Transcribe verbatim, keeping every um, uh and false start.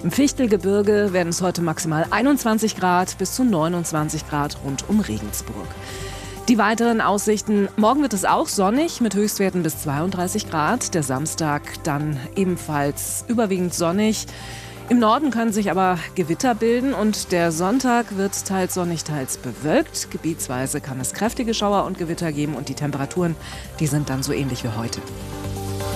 Im Fichtelgebirge werden es heute maximal einundzwanzig Grad bis zu neunundzwanzig Grad rund um Regensburg. Die weiteren Aussichten: Morgen wird es auch sonnig mit Höchstwerten bis zweiunddreißig Grad. Der Samstag dann ebenfalls überwiegend sonnig. Im Norden können sich aber Gewitter bilden und der Sonntag wird teils sonnig, teils bewölkt. Gebietsweise kann es kräftige Schauer und Gewitter geben und die Temperaturen, die sind dann so ähnlich wie heute.